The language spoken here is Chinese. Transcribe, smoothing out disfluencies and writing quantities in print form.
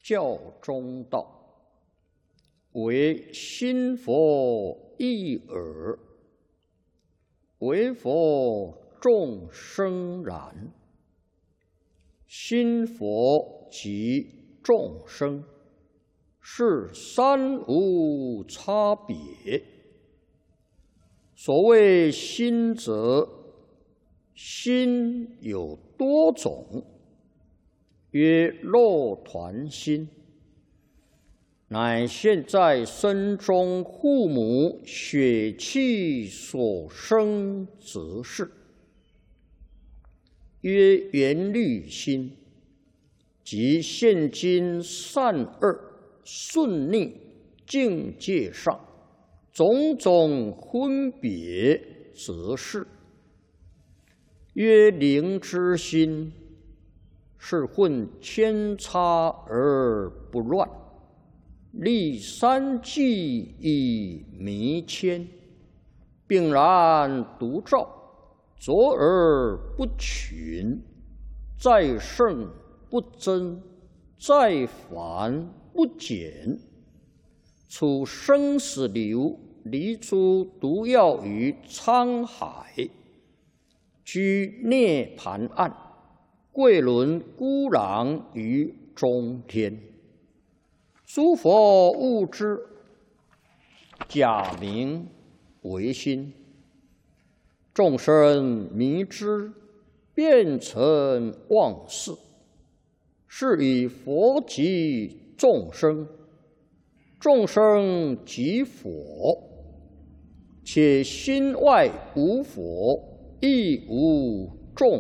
教中道，唯心佛一耳，唯佛众生然。心佛即众生，是三无差别。所谓心者，心有多种，曰肉团心，乃现在身中父母血气所生之事。曰缘虑心，即现今善恶顺逆境界上种种分别之事。曰灵之心，是混千差而不乱，立三际以弥谦，并然独照，卓而不群，在圣不增，在繁不减。处生死流，离诸毒药于沧海，居涅盘岸，贵轮孤狼于中天。诸佛悟之，假名为心；众生迷之，变成妄事。是以佛即众生，众生即佛，且心外无佛，亦无